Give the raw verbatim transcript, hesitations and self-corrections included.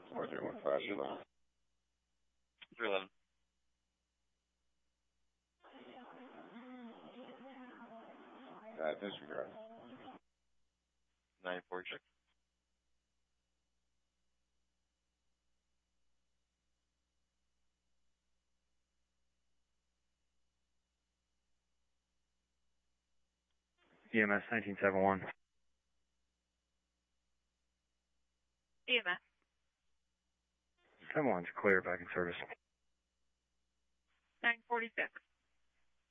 four three one five zero. three eleven. Uh, disregard. nine forty-six. E M S nineteen seventy-one. E M S. seven one's clear, back in service. nine forty-six.